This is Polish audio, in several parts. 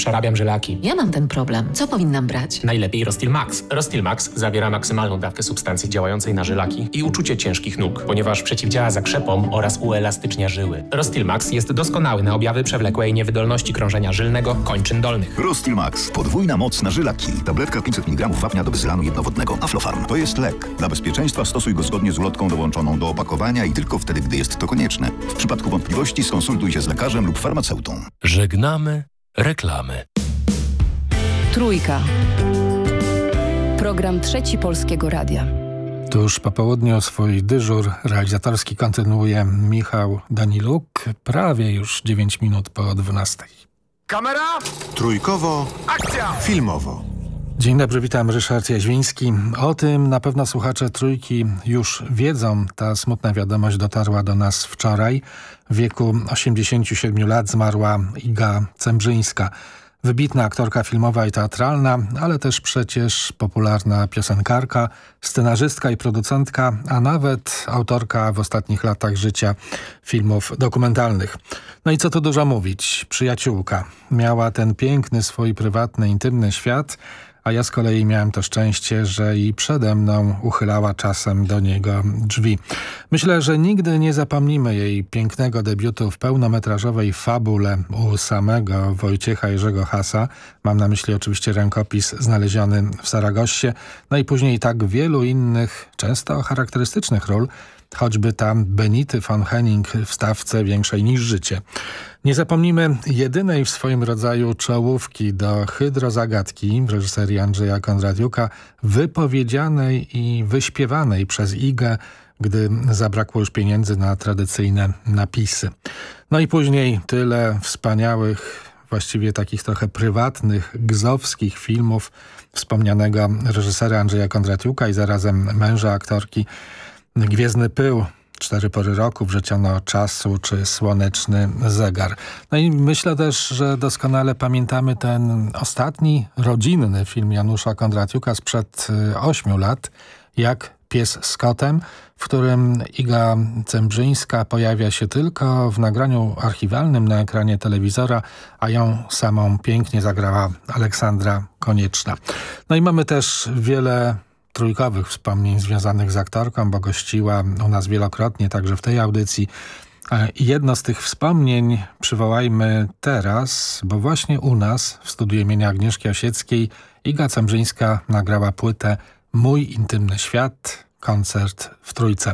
przerabiam żylaki. Ja mam ten problem. Co powinnam brać? Najlepiej Rostil Max. Rostil Max zawiera maksymalną dawkę substancji działającej na żylaki i uczucie ciężkich nóg, ponieważ przeciwdziała zakrzepom oraz uelastycznia żyły. Rostil Max jest doskonały na objawy przewlekłej niewydolności krążenia żylnego kończyn dolnych. Rostil Max. Podwójna moc na żylaki. Tabletka 500 mg wapnia do bezylanu jednowodnego. Aflofarm. To jest lek. Dla bezpieczeństwa stosuj go zgodnie z ulotką dołączoną do opakowania i tylko wtedy, gdy jest to konieczne. W przypadku wątpliwości skonsultuj się z lekarzem lub farmaceutą. Żegnamy reklamy. Trójka. Program Trzeci Polskiego Radia. Tuż po południu swój dyżur realizatorski kontynuuje Michał Daniluk. Prawie już 9 minut po 12. Kamera! Trójkowo. Akcja! Filmowo. Dzień dobry, witam, Ryszard Jaźwiński. O tym na pewno słuchacze Trójki już wiedzą. Ta smutna wiadomość dotarła do nas wczoraj. W wieku 87 lat zmarła Iga Cembrzyńska. Wybitna aktorka filmowa i teatralna, ale też przecież popularna piosenkarka, scenarzystka i producentka, a nawet autorka w ostatnich latach życia filmów dokumentalnych. No i co tu dużo mówić, przyjaciółka. Miała ten piękny swój prywatny, intymny świat, a ja z kolei miałem to szczęście, że i przede mną uchylała czasem do niego drzwi. Myślę, że nigdy nie zapomnimy jej pięknego debiutu w pełnometrażowej fabule u samego Wojciecha Jerzego Hasa. Mam na myśli oczywiście rękopis znaleziony w Saragossie. No i później tak wielu innych, często charakterystycznych ról, choćby tam Benity von Henning w stawce Większej niż życie. Nie zapomnimy jedynej w swoim rodzaju czołówki do Hydrozagadki w reżyserii Andrzeja Kondratiuka, wypowiedzianej i wyśpiewanej przez Igę, gdy zabrakło już pieniędzy na tradycyjne napisy. No i później tyle wspaniałych, właściwie takich trochę prywatnych, gzowskich filmów wspomnianego reżysera Andrzeja Kondratiuka i zarazem męża aktorki. Gwiezdny pył, 4 pory roku, Wrzeciono czasu czy Słoneczny zegar. No i myślę też, że doskonale pamiętamy ten ostatni rodzinny film Janusza Kondratiuka sprzed 8 lat, Jak pies z kotem, w którym Iga Cembrzyńska pojawia się tylko w nagraniu archiwalnym na ekranie telewizora, a ją samą pięknie zagrała Aleksandra Konieczna. No i mamy też wiele trójkowych wspomnień związanych z aktorką, bo gościła u nas wielokrotnie, także w tej audycji. Jedno z tych wspomnień przywołajmy teraz, bo właśnie u nas w studiu imienia Agnieszki Osieckiej Iga Cembrzyńska nagrała płytę Mój intymny świat, koncert w Trójce.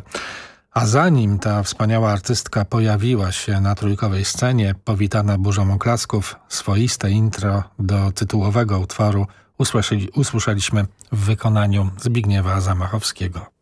A zanim ta wspaniała artystka pojawiła się na trójkowej scenie, powitana burzą oklasków, swoiste intro do tytułowego utworu usłyszeliśmy w wykonaniu Zbigniewa Zamachowskiego.